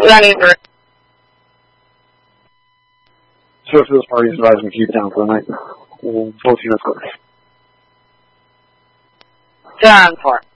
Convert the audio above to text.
running for So for this party survives and keep down for the night. We'll both units go. 10-4.